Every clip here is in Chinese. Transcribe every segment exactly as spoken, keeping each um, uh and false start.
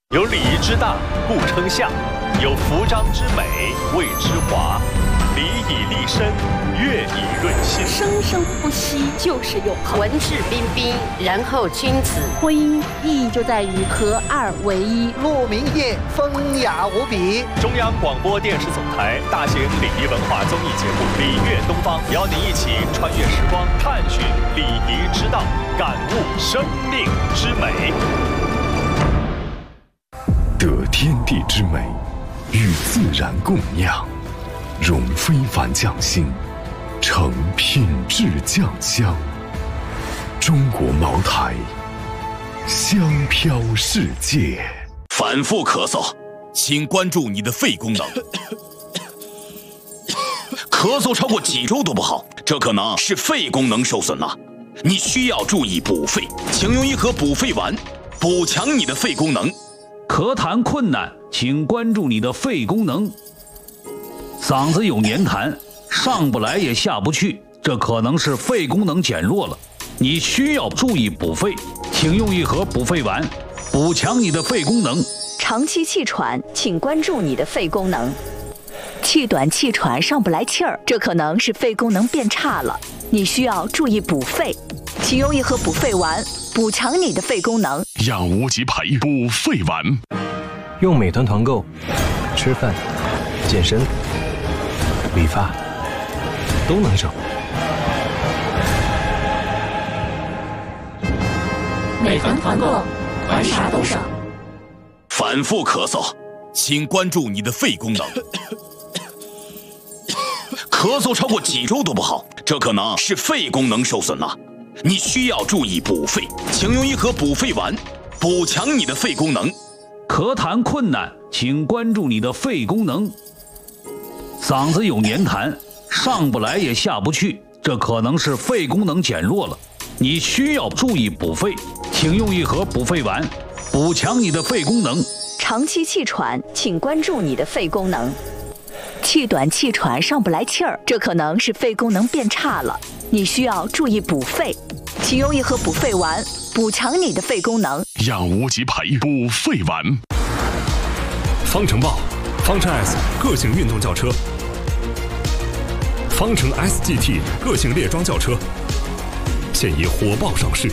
有礼仪之大，故称相；有服章之美，谓之华。礼以立身，乐以润心。 生生不息，就是永恒。 文质彬彬，然后君子。 婚姻意义就在于合二为一。 鹿鸣夜，风雅无比。 中央广播电视总台大型礼仪文化综艺节目《礼乐东方》，邀您一起穿越时光，探寻礼仪之道，感悟生命之美。 得天地之美，与自然共酿，融非凡匠心，成品质酱香。中国茅台，香飘世界。 反复咳嗽，请关注你的肺功能。咳嗽超过几周都不好，这可能是肺功能受损了。你需要注意补肺，请用一盒补肺丸，补强你的肺功能。 咳痰困难，请关注你的肺功能。嗓子有黏痰，上不来也下不去，这可能是肺功能减弱了。你需要注意补肺，请用一盒补肺丸，补强你的肺功能。 长期气喘，请关注你的肺功能。气短气喘，上不来气儿，这可能是肺功能变差了。你需要注意补肺，请用一盒补肺丸，补强你的肺功能。 养无极排补肺丸， 用美团团购，吃饭、健身、理发都能省。 美团团购，团啥都省。 反复咳嗽，请关注你的肺功能。咳嗽超过几周都不好，这可能是肺功能受损了。你需要注意补肺，请用一盒补肺丸，补强你的肺功能。 咳痰困难，请关注你的肺功能。嗓子有黏痰，上不来也下不去，这可能是肺功能减弱了。你需要注意补肺，请用一盒补肺丸，补强你的肺功能。 长期气喘，请关注你的肺功能。气短气喘，上不来气儿，这可能是肺功能变差了。你需要注意补肺，请用一盒补肺丸，补强你的肺功能。 养无极排补肺丸。 方程豹、方程 S 个性运动轿车，方程 S G T 个性列装轿车，现已火爆上市。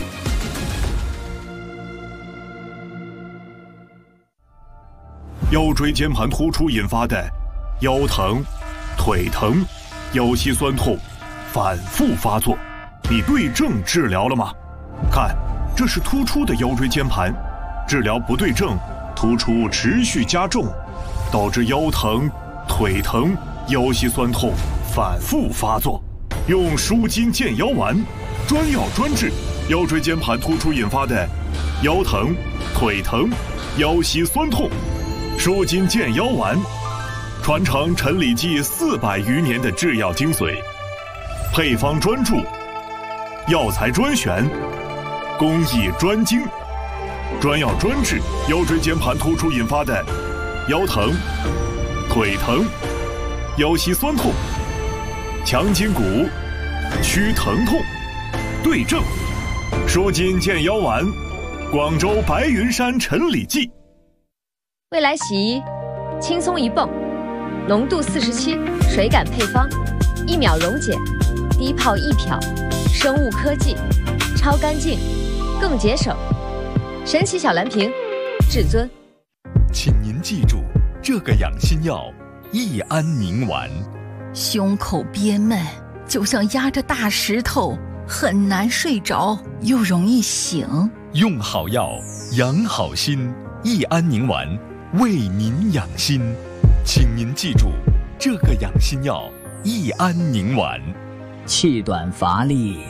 腰椎间盘突出引发的腰疼、腿疼、腰膝酸痛反复发作，你对症治疗了吗？看，这是突出的腰椎间盘，治疗不对症，突出持续加重，导致腰疼、腿疼、腰膝酸痛反复发作。用舒筋健腰丸，专药专治腰椎间盘突出引发的腰疼、腿疼、腰膝酸痛。舒筋健腰丸，传承陈李济四百余年的制药精髓，配方专注，药材专选，工艺专精，专药专治腰椎间盘突出引发的腰疼、腿疼、腰膝酸痛，强筋骨，祛疼痛，对症。舒筋健腰丸，广州白云山陈李济。 未来洗衣，轻松一泵，浓度四十七，水感配方，一秒溶解，低泡一漂，生物科技，超干净，更节省。神奇小蓝瓶，至尊。 请您记住这个养心药：益安宁丸。 胸口憋闷，就像压着大石头，很难睡着，又容易醒。 用好药，养好心。益安宁丸。为您养心，请您记住这个养心药：益安宁丸。 气短乏力